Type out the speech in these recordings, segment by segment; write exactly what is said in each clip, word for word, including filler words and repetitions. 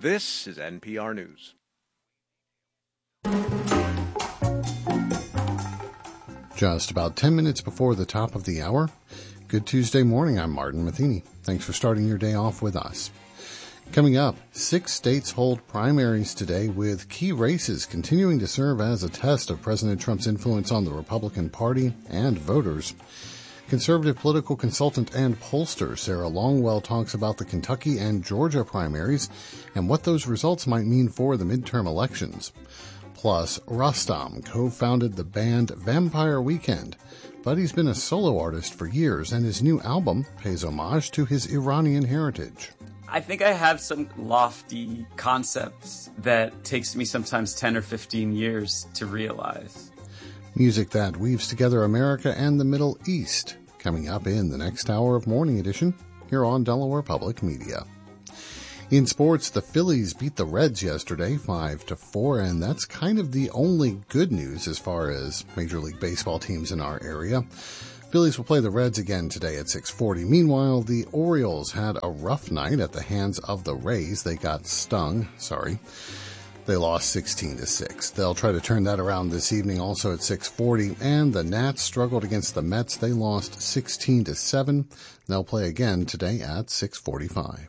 This is N P R News. Just about ten minutes before the top of the hour. Good Tuesday morning, I'm Martin Matheny. Thanks for starting your day off with us. Coming up, six states hold primaries today, with key races continuing to serve as a test of President Trump's influence on the Republican Party and voters. Conservative political consultant and pollster Sarah Longwell talks about the Kentucky and Georgia primaries and what those results might mean for the midterm elections. Plus, Rustam co-founded the band Vampire Weekend, but he's been a solo artist for years, and his new album pays homage to his Iranian heritage. I think I have some lofty concepts that takes me sometimes ten or fifteen years to realize. Music that weaves together America and the Middle East, coming up in the next hour of Morning Edition here on Delaware Public Media. In sports, the Phillies beat the Reds yesterday five to four, and that's kind of the only good news as far as Major League Baseball teams in our area. Phillies will play the Reds again today at six forty. Meanwhile, the Orioles had a rough night at the hands of the Rays. They got stung, sorry. They lost sixteen to six. They'll try to turn that around this evening also at six forty. And the Nats struggled against the Mets. They lost sixteen to seven. They'll play again today at six forty-five.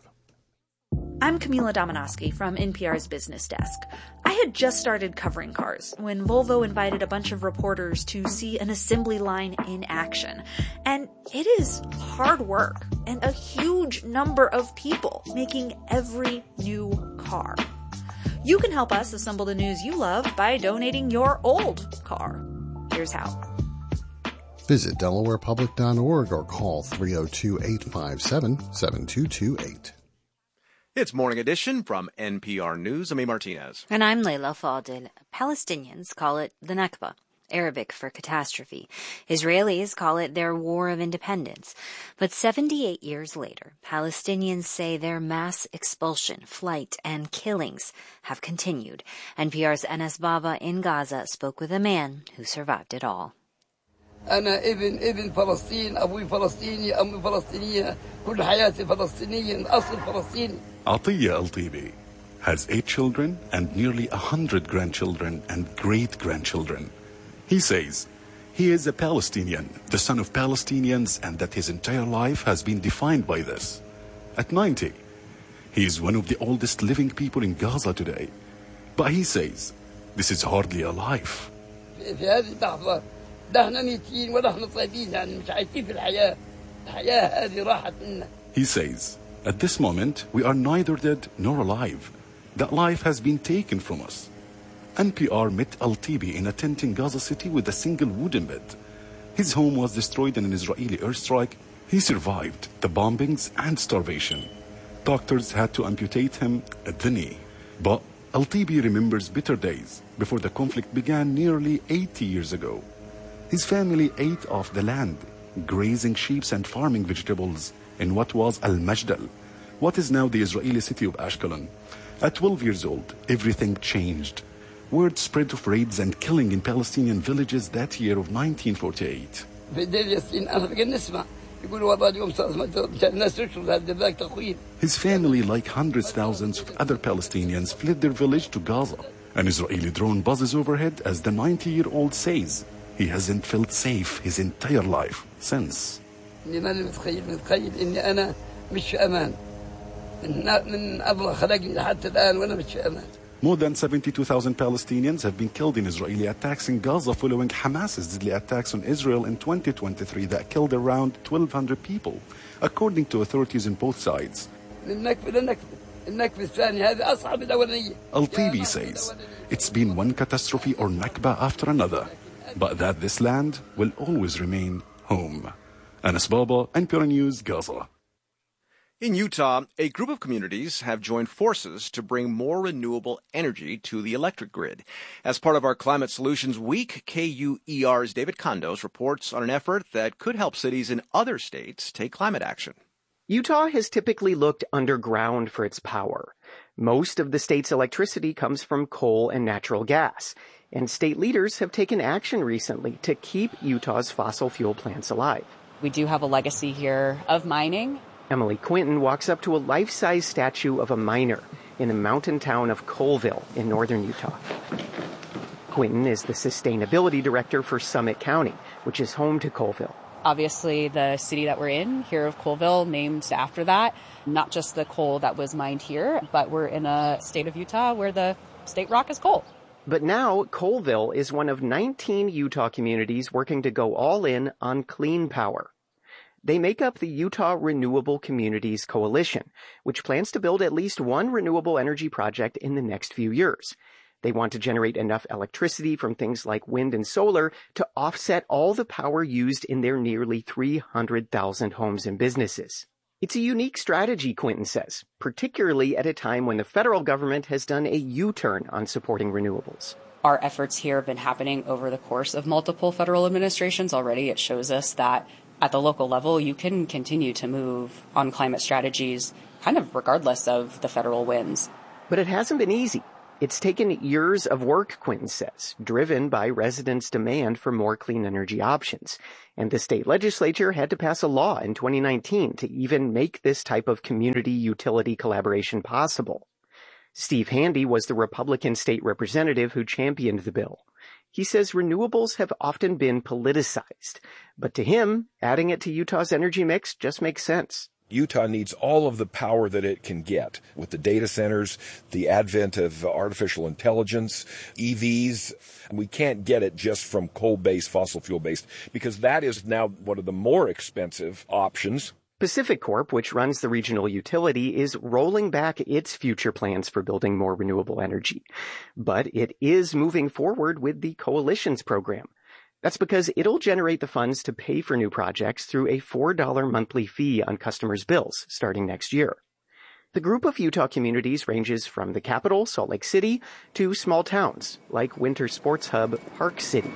I'm Camila Dominowski from N P R's Business Desk. I had just started covering cars when Volvo invited a bunch of reporters to see an assembly line in action. And it is hard work and a huge number of people making every new car. You can help us assemble the news you love by donating your old car. Here's how. Visit Delaware Public dot org or call three oh two, eight five seven, seven two two eight. It's Morning Edition from N P R News. I'm A. Martinez. And I'm Layla Fadil. Palestinians call it the Nakba, Arabic for catastrophe. Israelis call it their war of independence. But seventy-eight years later, Palestinians say their mass expulsion, flight, and killings have continued. N P R's Anas Baba in Gaza spoke with a man who survived it all. أنا ابن ابن فلسطين أبوي فلسطيني أمي فلسطينية كل حياتي فلسطينية أصل فلسطيني. Atiyah Al-Tibi has eight children and nearly a hundred grandchildren and great-grandchildren. He says he is a Palestinian, the son of Palestinians, and that his entire life has been defined by this. At ninety, he is one of the oldest living people in Gaza today. But he says this is hardly a life. في هذه اللحظة نحن ميتين ونحن طيبين يعني مش عايشين في الحياة. الحياة هذه راحت منا. He says, at this moment, we are neither dead nor alive. That life has been taken from us. N P R met Al-Tibi in a tent in Gaza City with a single wooden bed. His home was destroyed in an Israeli airstrike. He survived the bombings and starvation. Doctors had to amputate him at the knee. But Al-Tibi remembers bitter days before the conflict began nearly eighty years ago. His family ate off the land, grazing sheep and farming vegetables in what was Al-Majdal, what is now the Israeli city of Ashkelon. At twelve years old, everything changed. Word spread of raids and killing in Palestinian villages that year of nineteen forty-eight. His family, like hundreds of thousands of other Palestinians, fled their village to Gaza. An Israeli drone buzzes overhead as the ninety-year-old says he hasn't felt safe his entire life since. More than seventy-two thousand Palestinians have been killed in Israeli attacks in Gaza following Hamas's deadly attacks on Israel in twenty twenty-three that killed around twelve hundred people, according to authorities on both sides. Al-Tibi says it's been one catastrophe or Nakba after another, but that this land will always remain home. Anas Baba, N P R News, Gaza. In Utah, a group of communities have joined forces to bring more renewable energy to the electric grid. As part of our Climate Solutions Week, K U E R's David Condos reports on an effort that could help cities in other states take climate action. Utah has typically looked underground for its power. Most of the state's electricity comes from coal and natural gas, and state leaders have taken action recently to keep Utah's fossil fuel plants alive. We do have a legacy here of mining. Emily Quinton walks up to a life-size statue of a miner in the mountain town of Colville in northern Utah. Quinton is the sustainability director for Summit County, which is home to Colville. Obviously, the city that we're in here of Colville, named after that, not just the coal that was mined here, but we're in a state of Utah where the state rock is coal. But now Colville is one of nineteen Utah communities working to go all in on clean power. They make up the Utah Renewable Communities Coalition, which plans to build at least one renewable energy project in the next few years. They want to generate enough electricity from things like wind and solar to offset all the power used in their nearly three hundred thousand homes and businesses. It's a unique strategy, Quinton says, particularly at a time when the federal government has done a U-turn on supporting renewables. Our efforts here have been happening over the course of multiple federal administrations already. It shows us that at the local level, you can continue to move on climate strategies kind of regardless of the federal winds. But it hasn't been easy. It's taken years of work, Quinton says, driven by residents' demand for more clean energy options. And the state legislature had to pass a law in twenty nineteen to even make this type of community utility collaboration possible. Steve Handy was the Republican state representative who championed the bill. He says renewables have often been politicized, but to him, adding it to Utah's energy mix just makes sense. Utah needs all of the power that it can get with the data centers, the advent of artificial intelligence, E Vs. We can't get it just from coal-based, fossil fuel-based, because that is now one of the more expensive options. Pacific Corp, which runs the regional utility, is rolling back its future plans for building more renewable energy. But it is moving forward with the Coalition's program. That's because it'll generate the funds to pay for new projects through a four dollars monthly fee on customers' bills starting next year. The group of Utah communities ranges from the capital, Salt Lake City, to small towns like winter sports hub Park City.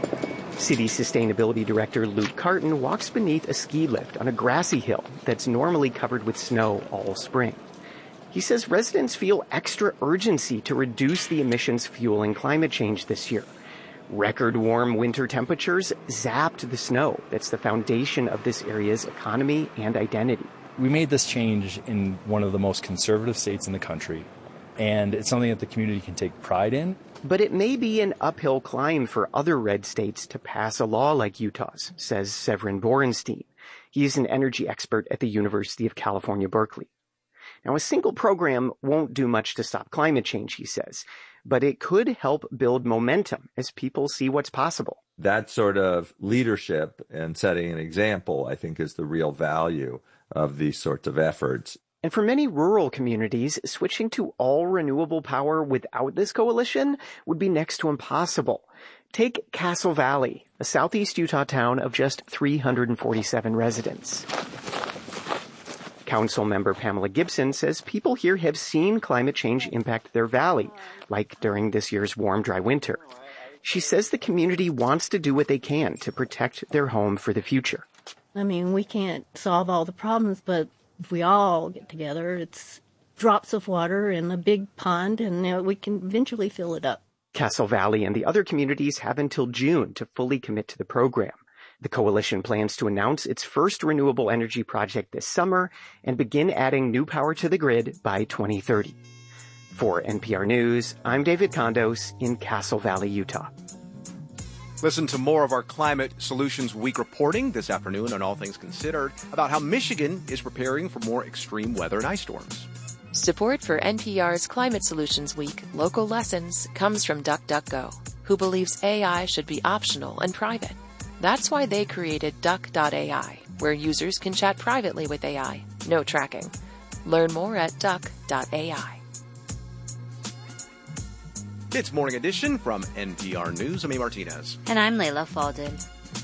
City Sustainability Director Luke Carton walks beneath a ski lift on a grassy hill that's normally covered with snow all spring. He says residents feel extra urgency to reduce the emissions fueling climate change this year. Record warm winter temperatures zapped the snow that's the foundation of this area's economy and identity. We made this change in one of the most conservative states in the country, and it's something that the community can take pride in. But it may be an uphill climb for other red states to pass a law like Utah's, says Severin Borenstein. He's an energy expert at the University of California, Berkeley. Now, a single program won't do much to stop climate change, he says, but it could help build momentum as people see what's possible. That sort of leadership and setting an example, I think, is the real value of these sorts of efforts. And for many rural communities, switching to all renewable power without this coalition would be next to impossible. Take Castle Valley, a southeast Utah town of just three hundred forty-seven residents. Council member Pamela Gibson says people here have seen climate change impact their valley, like during this year's warm, dry winter. She says the community wants to do what they can to protect their home for the future. I mean, we can't solve all the problems, but if we all get together, it's drops of water in a big pond, and you know, we can eventually fill it up. Castle Valley and the other communities have until June to fully commit to the program. The coalition plans to announce its first renewable energy project this summer and begin adding new power to the grid by twenty thirty. For N P R News, I'm David Condos in Castle Valley, Utah. Listen to more of our Climate Solutions Week reporting this afternoon on All Things Considered about how Michigan is preparing for more extreme weather and ice storms. Support for N P R's Climate Solutions Week Local Lessons comes from DuckDuckGo, who believes A I should be optional and private. That's why they created Duck dot A I, where users can chat privately with A I. No tracking. Learn more at Duck dot A I. It's Morning Edition from N P R News. I'm A. Martinez. And I'm Layla Faldin.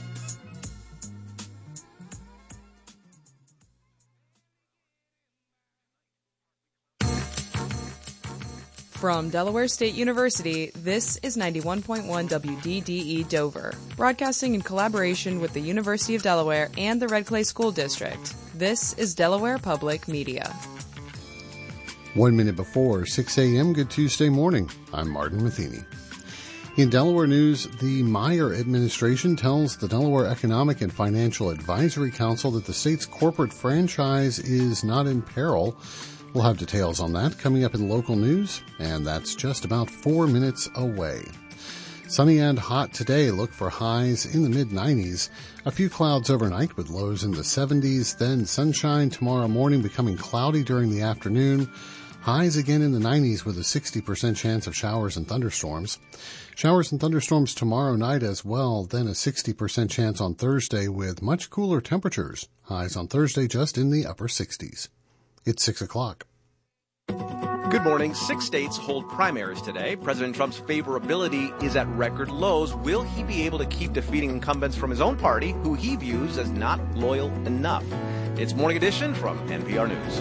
From Delaware State University, this is ninety-one point one W D D E Dover, broadcasting in collaboration with the University of Delaware and the Red Clay School District. This is Delaware Public Media. One minute before six a.m. Good Tuesday morning. I'm Martin Matheny. In Delaware news, the Meyer administration tells the Delaware Economic and Financial Advisory Council that the state's corporate franchise is not in peril. We'll have details on that coming up in local news, and that's just about four minutes away. Sunny and hot today. Look for highs in the mid nineties. A few clouds overnight with lows in the seventies. Then sunshine tomorrow morning, becoming cloudy during the afternoon. Highs again in the nineties with a sixty percent chance of showers and thunderstorms. Showers and thunderstorms tomorrow night as well. Then a sixty percent chance on Thursday with much cooler temperatures. Highs on Thursday just in the upper sixties. It's six o'clock. Good morning. Six states hold primaries today. President Trump's favorability is at record lows. Will he be able to keep defeating incumbents from his own party, who he views as not loyal enough? It's Morning Edition from N P R News.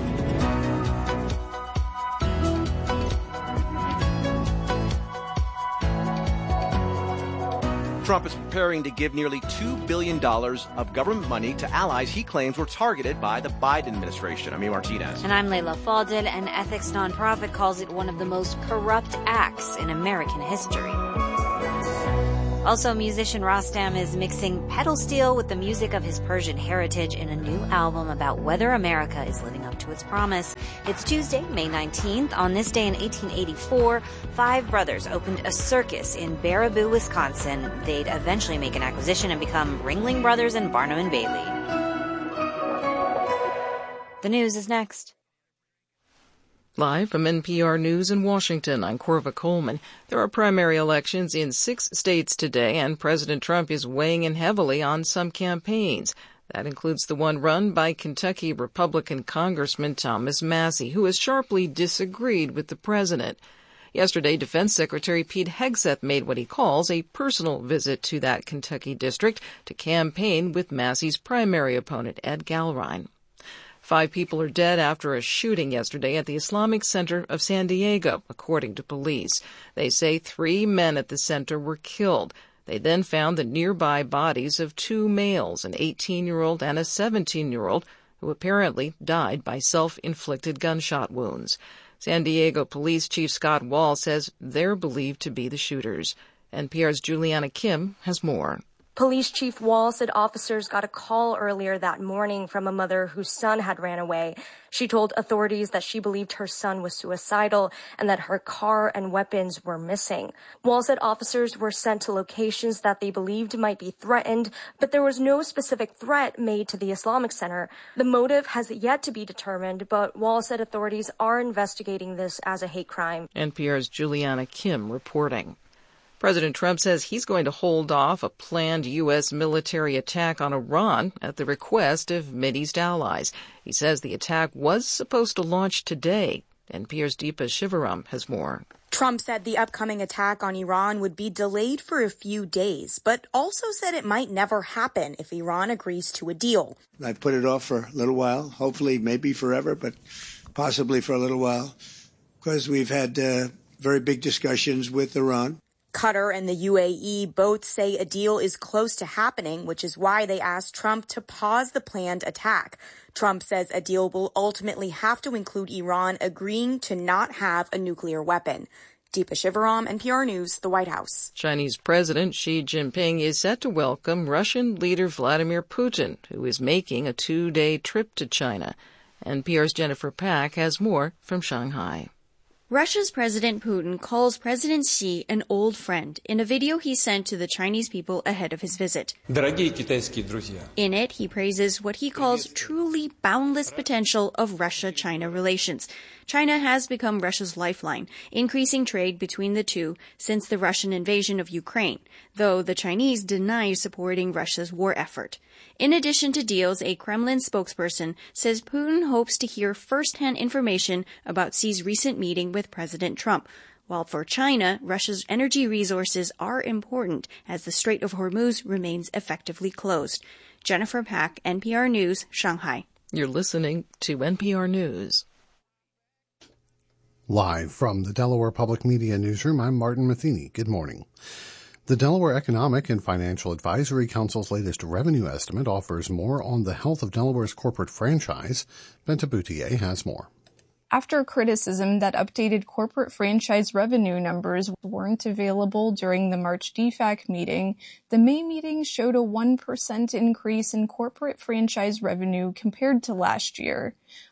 Trump is preparing to give nearly two billion dollars of government money to allies he claims were targeted by the Biden administration. I'm E. Martinez. And I'm Leila Fadel. An ethics nonprofit calls it one of the most corrupt acts in American history. Also, musician Rostam is mixing pedal steel with the music of his Persian heritage in a new album about whether America is living up to its promise. It's Tuesday, May nineteenth. On this day in eighteen eighty-four, five brothers opened a circus in Baraboo, Wisconsin. They'd eventually make an acquisition and become Ringling Brothers and Barnum and Bailey. The news is next. Live from N P R News in Washington, I'm Corva Coleman. There are primary elections in six states today, and President Trump is weighing in heavily on some campaigns. That includes the one run by Kentucky Republican Congressman Thomas Massie, who has sharply disagreed with the president. Yesterday, Defense Secretary Pete Hegseth made what he calls a personal visit to that Kentucky district to campaign with Massie's primary opponent, Ed Galrine. Five people are dead after a shooting yesterday at the Islamic Center of San Diego, according to police. They say three men at the center were killed. They then found the nearby bodies of two males, an eighteen-year-old and a seventeen-year-old, who apparently died by self-inflicted gunshot wounds. San Diego Police Chief Scott Wall says they're believed to be the shooters. N P R's Juliana Kim has more. Police Chief Wall said officers got a call earlier that morning from a mother whose son had ran away. She told authorities that she believed her son was suicidal and that her car and weapons were missing. Wall said officers were sent to locations that they believed might be threatened, but there was no specific threat made to the Islamic Center. The motive has yet to be determined, but Wall said authorities are investigating this as a hate crime. N P R's Juliana Kim reporting. President Trump says he's going to hold off a planned U S military attack on Iran at the request of Mideast allies. He says the attack was supposed to launch today. N P R's Deepa Shivaram has more. Trump said the upcoming attack on Iran would be delayed for a few days, but also said it might never happen if Iran agrees to a deal. I've put it off for a little while, hopefully maybe forever, but possibly for a little while, because we've had uh, very big discussions with Iran. Qatar and the U A E both say a deal is close to happening, which is why they asked Trump to pause the planned attack. Trump says a deal will ultimately have to include Iran agreeing to not have a nuclear weapon. Deepa Shivaram, N P R News, the White House. Chinese President Xi Jinping is set to welcome Russian leader Vladimir Putin, who is making a two-day trip to China. N P R's Jennifer Pack has more from Shanghai. Russia's President Putin calls President Xi an old friend in a video he sent to the Chinese people ahead of his visit. In it, he praises what he calls truly boundless potential of Russia-China relations. China has become Russia's lifeline, increasing trade between the two since the Russian invasion of Ukraine, though the Chinese deny supporting Russia's war effort. In addition to deals, a Kremlin spokesperson says Putin hopes to hear first-hand information about Xi's recent meeting with President Trump. While for China, Russia's energy resources are important as the Strait of Hormuz remains effectively closed. Jennifer Pack, N P R News, Shanghai. You're listening to N P R News. Live from the Delaware Public Media Newsroom, I'm Martin Matheny. Good morning. The Delaware Economic and Financial Advisory Council's latest revenue estimate offers more on the health of Delaware's corporate franchise. Benta Boutier has more. After criticism that updated corporate franchise revenue numbers weren't available during the March D FAC meeting, the May meeting showed a one percent increase in corporate franchise revenue compared to last year.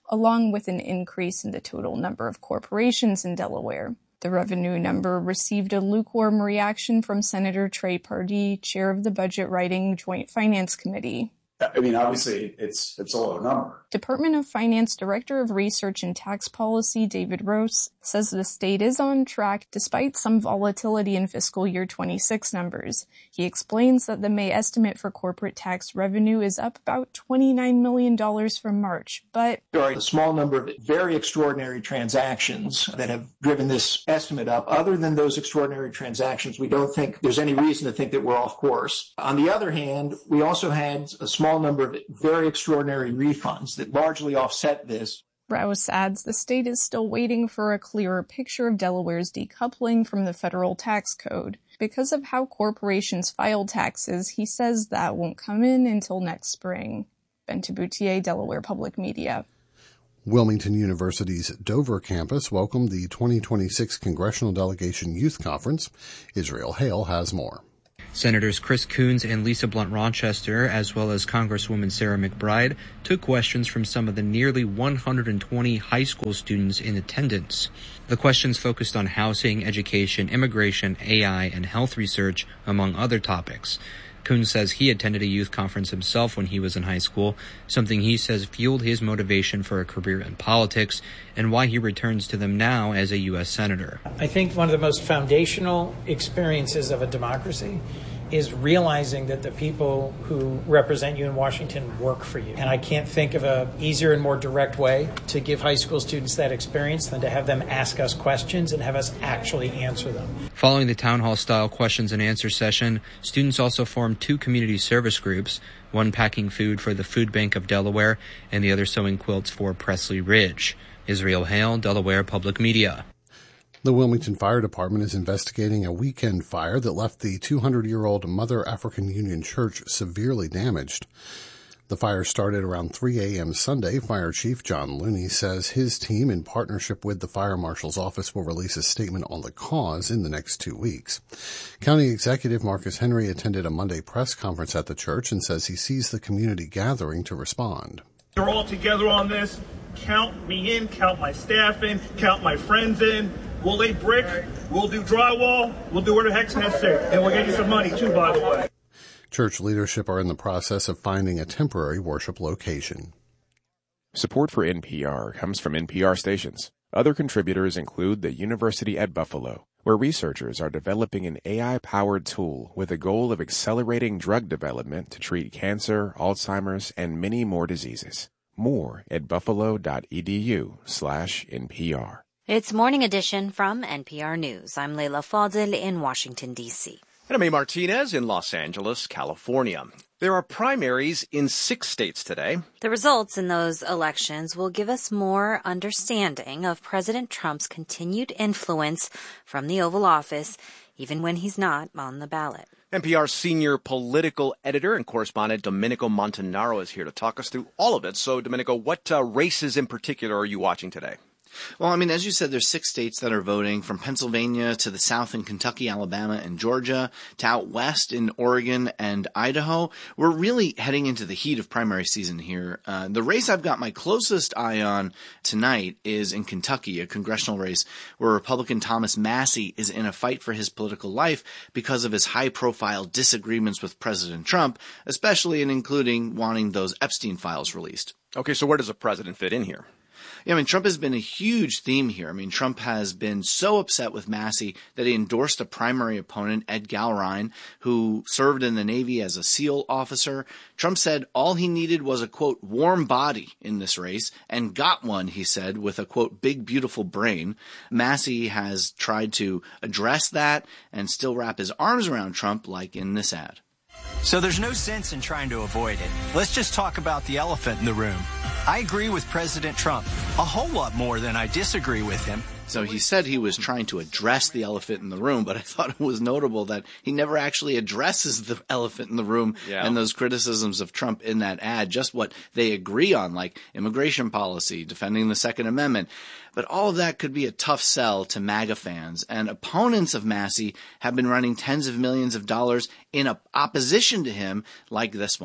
along with an increase in the total number of corporations in Delaware. The revenue number received a lukewarm reaction from Senator Trey Pardee, chair of the Budget Writing Joint Finance Committee. I mean, obviously, it's it's a low number. Department of Finance Director of Research and Tax Policy, David Rose, says the state is on track despite some volatility in fiscal year twenty-six numbers. He explains that the May estimate for corporate tax revenue is up about twenty-nine million dollars from March, but there are a small number of very extraordinary transactions that have driven this estimate up. Other than those extraordinary transactions, we don't think there's any reason to think that we're off course. On the other hand, we also had a small number of very extraordinary refunds that largely offset this. Rouse adds the state is still waiting for a clearer picture of Delaware's decoupling from the federal tax code. Because of how corporations file taxes, he says that won't come in until next spring. Bente Boutier, Delaware Public Media. Wilmington University's Dover campus welcomed the twenty twenty-six Congressional Delegation Youth Conference. Israel Hale has more. Senators Chris Coons and Lisa Blunt Rochester, as well as Congresswoman Sarah McBride, took questions from some of the nearly one hundred twenty high school students in attendance. The questions focused on housing, education, immigration, A I, and health research, among other topics. Coons says he attended a youth conference himself when he was in high school, something he says fueled his motivation for a career in politics and why he returns to them now as a U S senator. I think one of the most foundational experiences of a democracy is realizing that the people who represent you in Washington work for you. And I can't think of an easier and more direct way to give high school students that experience than to have them ask us questions and have us actually answer them. Following the town hall-style questions and answer session, students also formed two community service groups, one packing food for the Food Bank of Delaware and the other sewing quilts for Presley Ridge. Israel Hale, Delaware Public Media. The Wilmington Fire Department is investigating a weekend fire that left the two hundred year old Mother African Union Church severely damaged. The fire started around three a.m. Sunday. Fire Chief John Looney says his team, in partnership with the Fire Marshal's office, will release a statement on the cause in the next two weeks. County Executive Marcus Henry attended a Monday press conference at the church and says he sees the community gathering to respond. We're all together on this. Count me in, count my staff in, count my friends in. We'll lay brick, we'll do drywall, we'll do whatever the heck's necessary. And we'll get you some money, too, by the way. Church leadership are in the process of finding a temporary worship location. Support for N P R comes from N P R stations. Other contributors include the University at Buffalo, where researchers are developing an A I-powered tool with the goal of accelerating drug development to treat cancer, Alzheimer's, and many more diseases. More at buffalo.edu slash NPR. It's Morning Edition from N P R News. I'm Leila Fadel in Washington, D C. And I'm A. Martinez in Los Angeles, California. There are primaries in six states today. The results in those elections will give us more understanding of President Trump's continued influence from the Oval Office, even when he's not on the ballot. N P R senior political editor and correspondent Domenico Montanaro is here to talk us through all of it. So, Domenico, what uh, races in particular are you watching today? Well, I mean, as you said, there's six states that are voting, from Pennsylvania to the south in Kentucky, Alabama, and Georgia, to out west in Oregon and Idaho. We're really heading into the heat of primary season here. Uh, the race I've got my closest eye on tonight is in Kentucky, a congressional race where Republican Thomas Massie is in a fight for his political life because of his high-profile disagreements with President Trump, especially and including wanting those Epstein files released. Okay, so where does the president fit in here? Yeah, I mean, Trump has been a huge theme here. I mean, Trump has been so upset with Massie that he endorsed a primary opponent, Ed Gallrein, who served in the Navy as a SEAL officer. Trump said all he needed was a, quote, warm body in this race, and got one, he said, with a, quote, big, beautiful brain. Massie has tried to address that and still wrap his arms around Trump, like in this ad. So there's no sense in trying to avoid it. Let's just talk about the elephant in the room. I agree with President Trump a whole lot more than I disagree with him. So he said he was trying to address the elephant in the room, but I thought it was notable that he never actually addresses the elephant in the room yeah. and those criticisms of Trump in that ad, just what they agree on, like immigration policy, defending the Second Amendment. But all of that could be a tough sell to MAGA fans, and opponents of Massie have been running tens of millions of dollars in opposition to him, like this one.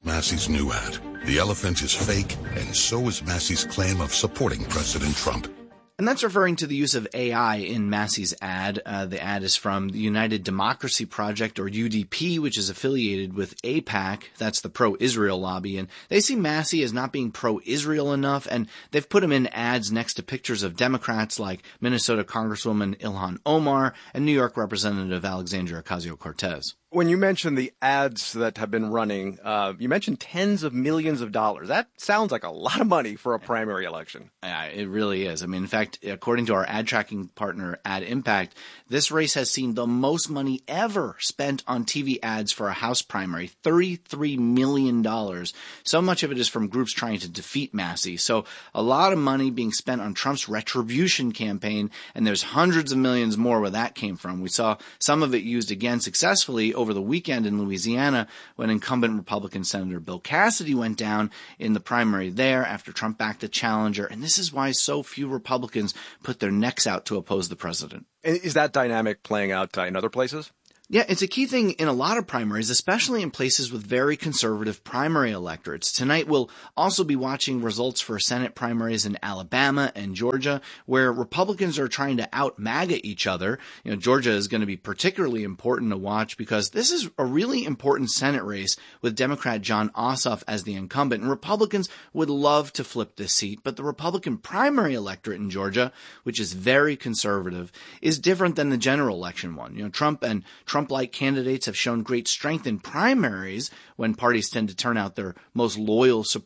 Massey's new ad. The elephant is fake, and so is Massey's claim of supporting President Trump. And that's referring to the use of A I in Massey's ad. Uh, the ad is from the United Democracy Project, or U D P, which is affiliated with AIPAC. That's the pro-Israel lobby. And they see Massey as not being pro-Israel enough, and they've put him in ads next to pictures of Democrats like Minnesota Congresswoman Ilhan Omar and New York Representative Alexandria Ocasio-Cortez. When you mentioned the ads that have been running, uh, you mentioned tens of millions of dollars. That sounds like a lot of money for a primary election. Yeah, it really is. I mean, in fact, according to our ad tracking partner, Ad Impact, this race has seen the most money ever spent on T V ads for a House primary, thirty-three million dollars. So much of it is from groups trying to defeat Massey. So a lot of money being spent on Trump's retribution campaign, and there's hundreds of millions more where that came from. We saw some of it used again successfully over the weekend in Louisiana when incumbent Republican Senator Bill Cassidy went down in the primary there after Trump backed a challenger. And this is why so few Republicans put their necks out to oppose the president. Is that dynamic playing out uh, in other places? Yeah, it's a key thing in a lot of primaries, especially in places with very conservative primary electorates. Tonight, we'll also be watching results for Senate primaries in Alabama and Georgia, where Republicans are trying to out-MAGA each other. You know, Georgia is going to be particularly important to watch because this is a really important Senate race with Democrat Jon Ossoff as the incumbent. And Republicans would love to flip this seat, but the Republican primary electorate in Georgia, which is very conservative, is different than the general election one. You know, Trump and Trump Trump-like candidates have shown great strength in primaries when parties tend to turn out their most loyal